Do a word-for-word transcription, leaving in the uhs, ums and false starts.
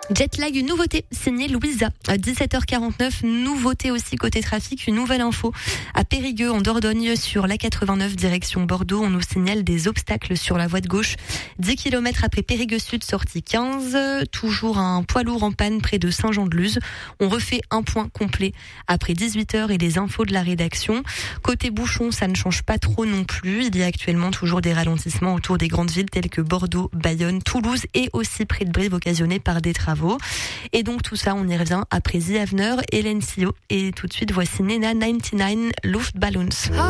Jetlag, une nouveauté, signée Louisa. À dix-sept heures quarante-neuf, nouveauté aussi côté trafic, une nouvelle info. À Périgueux, en Dordogne, sur l'A quatre-vingt-neuf, direction Bordeaux, on nous signale des obstacles sur la voie de gauche. dix kilomètres après Périgueux Sud, sortie quinze. Toujours un poids lourd en panne près de Saint-Jean-de-Luz. On refait un point complet après dix-huit heures et les infos de la rédaction. Côté bouchon, ça ne change pas trop non plus. Il y a actuellement toujours des ralentissements autour des grandes villes telles que Bordeaux, Bayonne, Toulouse et aussi près de Brive occasionnés par des travaux. Et donc tout ça, on y revient après The Avener, Hélène Sio. Et tout de suite, voici Nena quatre-vingt-dix-neuf Luftballons.